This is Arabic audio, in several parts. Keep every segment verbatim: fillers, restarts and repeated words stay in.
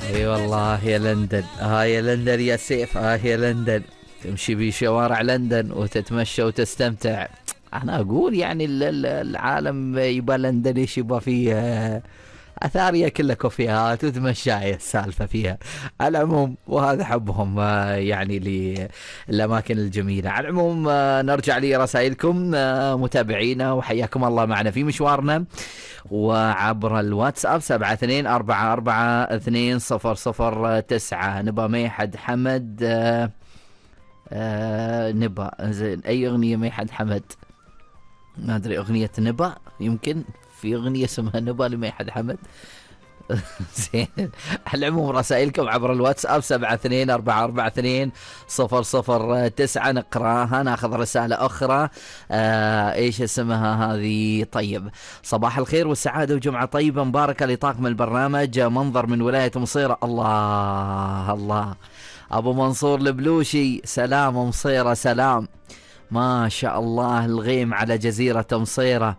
اي والله يا لندن، ها يا لندن يا سيف، ها يا لندن. تمشي بشوارع لندن وتتمشى وتستمتع. انا اقول يعني ال- ال- العالم يبى لندن ايش يبى فيه؟ آه، اثاريا كلها كافيهات وتمشاية السالفه فيها. على العموم وهذا حبهم آه، يعني للاماكن الجميله. على العموم آه، نرجع لرسائلكم آه، متابعينا، وحياكم الله معنا في مشوارنا وعبر الواتساب سبعة اثنين أربعة أربعة اثنين صفر صفر تسعة. نبى ميحد حمد آه آه نبى زين أي أغنية ميحد حمد؟ ما أدري، أغنية نبى يمكن، في أغنية اسمها نبى لميحد حمد. زين. على العموم رسائلكم عبر الواتساب سبعة اثنين أربعة أربعة اثنين صفر صفر تسعة نقراها. ناخذ رسالة أخرى. آه إيش اسمها هذه؟ طيب، صباح الخير والسعادة وجمعة طيبة مباركة لطاقم البرنامج. منظر من ولاية مصيرة. الله الله، أبو منصور البلوشي، سلام مصيرة، سلام. ما شاء الله، الغيم على جزيرة مصيرة،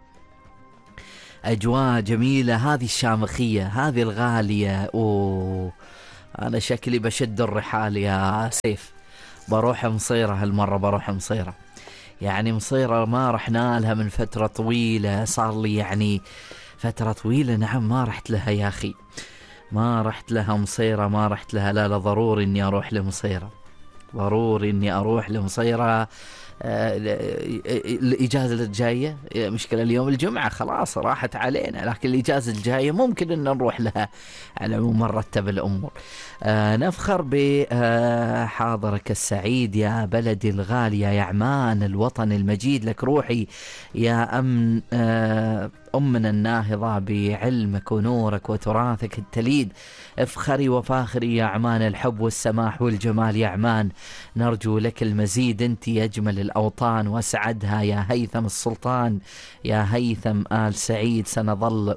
أجواء جميلة. هذه الشامخية، هذه الغالية. أوه، أنا شكلي بشد الرحال يا سيف، بروح مصيرة هالمرة، بروح مصيرة. يعني مصيرة ما رحنا لها من فترة طويلة، صار لي يعني فترة طويلة، نعم ما رحت لها يا أخي، ما رحت لها مصيرة، ما رحت لها. لا لا، ضروري إني أروح لمصيرة، ضروري إني أروح لمصيرة. آه، الإجازة الجاية، مشكلة اليوم الجمعة خلاص راحت علينا، لكن الإجازة الجاية ممكن أن نروح لها. على العموم مرتب الأمور. آه نفخر بحاضرك السعيد يا بلدي الغالي يا عمان، الوطن المجيد لك روحي يا أمن آه أمنا الناهضة بعلمك ونورك وتراثك التليد. افخري وفاخري يا عمان، الحب والسماح والجمال يا عمان، نرجو لك المزيد، انت أجمل الأوطان واسعدها يا هيثم السلطان. يا هيثم آل سعيد، سنظل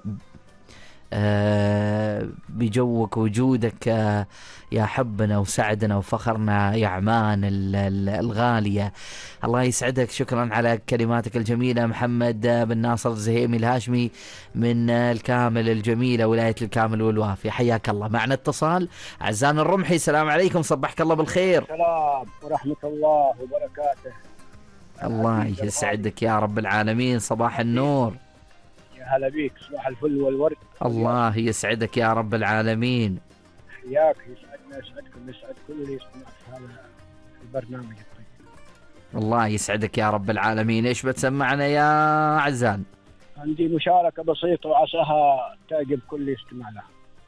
آه بجوك وجودك آه يا حبنا وسعدنا وفخرنا يا عمان الغالية. الله يسعدك، شكرا على كلماتك الجميلة. محمد بن ناصر الزهيمي الهاشمي من الكامل الجميلة، ولاية الكامل والوافي، حياك الله. معنا اتصال عزان الرمحي، السلام عليكم، صبحك الله بالخير. السلام ورحمة الله وبركاته. الله يسعدك يا رب العالمين، صباح النور. يا هلا بيك، صباح الفل والورد. الله يسعدك يا رب العالمين. حياك، يسعدنا يسعدكم يسعد كل اللي يسمع في هذا البرنامج الطيب. الله يسعدك يا رب العالمين. ايش بتسمعنا يا عزان؟ عندي مشاركة بسيطة وعساها تعجب كل اللي يستمع لها.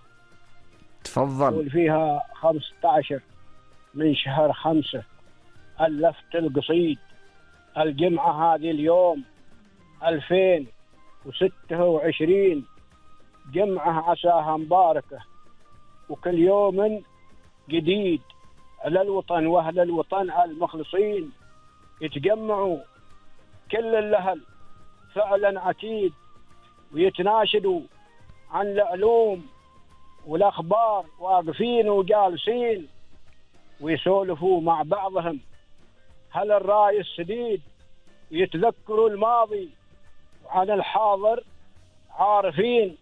تفضل. فيها خمسة عشر من شهر خمسة ألفت القصيد، الجمعة هذه اليوم ألفين وستة وعشرين، جمعة عساها مباركة وكل يوم جديد. على الوطن وأهل الوطن المخلصين يتجمعوا كل الأهل فعلا عتيد، ويتناشدوا عن العلوم والأخبار، واقفين وجالسين ويسولفوا مع بعضهم هل الرأي السديد، ويتذكروا الماضي وعن الحاضر عارفين،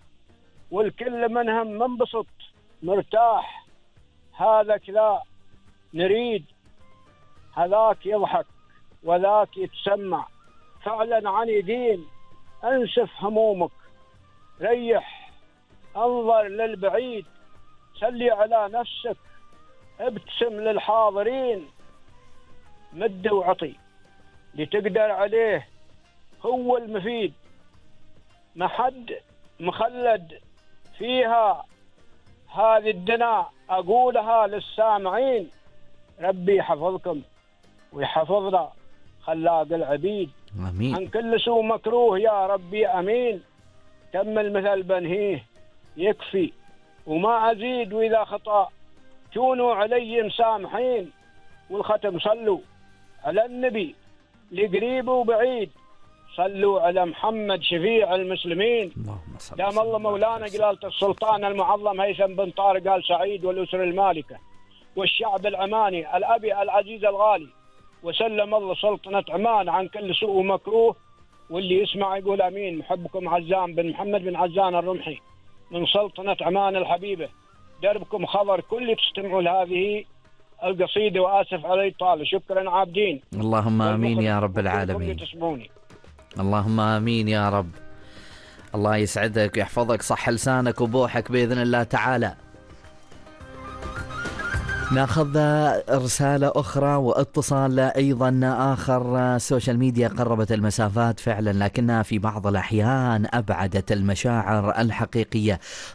والكل منهم منبسط مرتاح. هذا كذا نريد، هذاك يضحك وذاك يتسمع، فعلا عنيدين. انسف همومك، ريح، انظر للبعيد، سلي على نفسك، ابتسم للحاضرين، مد وعطي لتقدر عليه، هو المفيد، ما حد مخلد فيها هذه الدنا. أقولها للسامعين، ربي يحفظكم ويحفظنا خلاق العبيد، آمين. عن كل سوء مكروه يا ربي أمين. تم المثل بنهيه يكفي وما أزيد، وإذا خطأ كونوا علي مسامحين. والختم صلوا على النبي لقريب وبعيد، صلوا على محمد شفيع المسلمين. دام الله مولانا جلالة السلطان المعظم هيثم بن طارق آل سعيد والأسرة المالكة والشعب العماني الأبي العزيز الغالي، وسلم الله سلطنة عمان عن كل سوء ومكروه. واللي يسمع يقول أمين. محبكم عزام بن محمد بن عزان الرمحي من سلطنة عمان الحبيبة دربكم خضر كل تستمعوا لهذه القصيدة، وآسف على الإطالة. شكرا عابدين. اللهم آمين يا رب العالمين. اللهم آمين يا رب. الله يسعدك ويحفظك، صح لسانك وبوحك بإذن الله تعالى. ناخذ رسالة أخرى واتصال أيضا آخر. السوشيال ميديا قربت المسافات فعلا، لكنها في بعض الأحيان أبعدت المشاعر الحقيقية.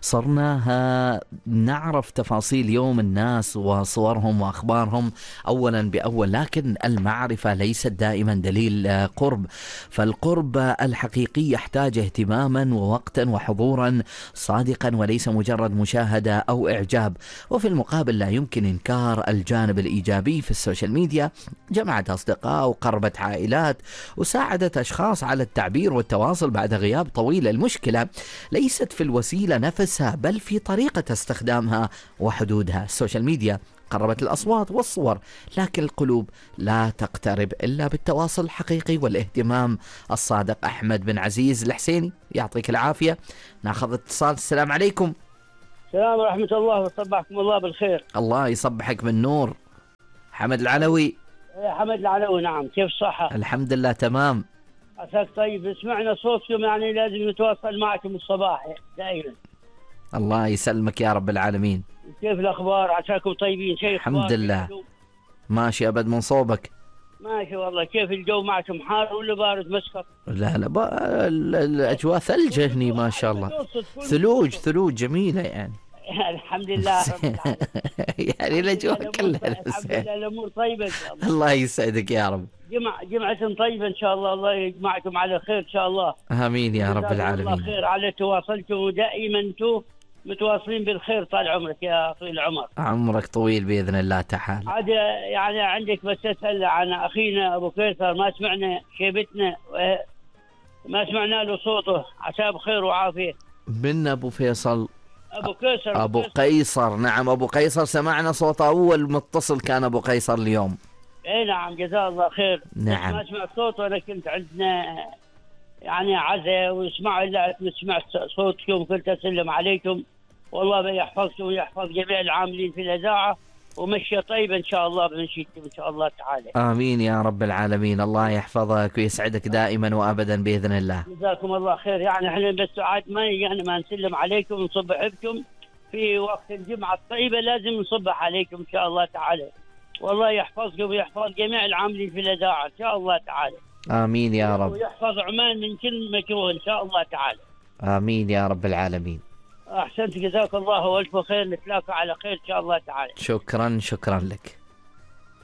صرنا نعرف تفاصيل يوم الناس وصورهم وأخبارهم أولا بأول، لكن المعرفة ليست دائما دليل قرب، فالقرب الحقيقي يحتاج اهتماما ووقتا وحضورا صادقا وليس مجرد مشاهدة أو إعجاب. وفي المقابل لا يمكن إنكار الجانب الإيجابي في السوشيال ميديا، جمعت أصدقاء وقربت عائلات وساعدت أشخاص على التعبير والتواصل بعد غياب طويل. المشكلة ليست في الوسيلة نفسها بل في طريقة استخدامها وحدودها. السوشيال ميديا قربت الأصوات والصور، لكن القلوب لا تقترب إلا بالتواصل الحقيقي والاهتمام الصادق. أحمد بن عزيز الحسيني، يعطيك العافية. ناخذ اتصال. السلام عليكم. السلام ورحمة الله، وصبحكم الله بالخير. الله يصبحك بالنور. حمد العلوي. حمد العلوي، نعم. كيف الصحة؟ الحمد لله تمام. عساك طيب. سمعنا صوتكم، يعني لازم نتواصل معكم الصباح دائما. الله يسلمك يا رب العالمين. كيف الأخبار؟ عساكم طيبين؟ شيء الحمد لله ماشي أبد من صوبك. ماشي والله. كيف الجو معكم، حار ولا بارد مسخر؟ لا لا با... الأجواء ثلج هني ما شاء الله، ثلوج ثلوج جميلة يعني. الحمد لله رب العالمين. يعني الأجواء كلها الحمد لله، الأمور طيبة إن شاء الله. الله يسعدك يا رب. جمع جمعة طيبة إن شاء الله، الله يجمعكم على خير إن شاء الله. آمين يا رب العالمين. الله خير على تواصلكم، ودائما أنتم متواصلين بالخير. طال عمرك يا طويل العمر. عمرك طويل بإذن الله تعالى. عاد يعني عندك بس أسأل عن أخينا أبو قيصر، ما سمعنا شيبتنا، ما سمعنا له صوته، عساه بخير وعافية. من أبو فيصل؟ أبو قيصر. أبو قيصر، نعم أبو قيصر، سمعنا صوته أول متصل كان أبو قيصر اليوم. اي نعم، جزاه الله خير. نعم. ما سمعت صوته، أنا كنت عندنا يعني عزاء واسمعوا إلا سمعت صوتكم، كنت أسلم عليكم. والله يحفظكم ويحفظ جميع العاملين في الإذاعة، ومشي طيبة إن شاء الله بنشيدكم إن شاء الله تعالى. آمين يا رب العالمين. الله يحفظك ويسعدك دائما وأبدا بإذن الله. جزاكم الله خير. يعني احنا بس عاد ما يعني ما نسلم عليكم ونصبح بكم في وقت الجمعة الطيبة، لازم نصبح عليكم إن شاء الله تعالى. والله يحفظكم ويحفظ جميع العاملين في الإذاعة إن شاء الله تعالى. آمين يا رب. ويحفظ عمان من كل مكروه إن شاء الله تعالى. آمين يا رب العالمين. أحسنت، جزاك الله والف خير. نتلاقى على خير إن شاء الله تعالى. شكرا شكرا لك.